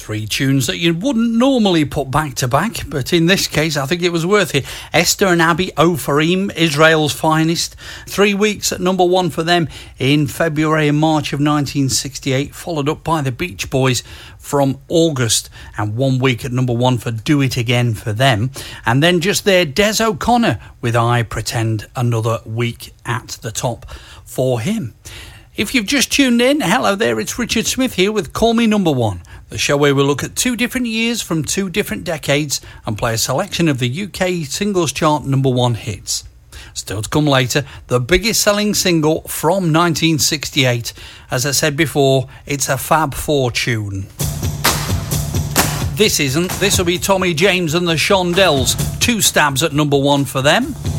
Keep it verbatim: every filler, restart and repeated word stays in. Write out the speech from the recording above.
Three tunes that you wouldn't normally put back to back, but in this case I think it was worth it. Esther and Abi Ofarim, Israel's Finest. Three weeks at number one for them in February and March of nineteen sixty-eight, followed up by the Beach Boys from August, and one week at number one for Do It Again for them. And then just there, Des O'Connor with I Pretend, another week at the top for him. If you've just tuned in, hello there, it's Richard Smith here with Call Me Number One, the show where we'll look at two different years from two different decades and play a selection of the U K singles chart number one hits. Still to come later, the biggest selling single from nineteen sixty-eight. As I said before, it's a Fab Four tune. This isn't. This will be Tommy James and the Shondells. Two stabs at number one for them.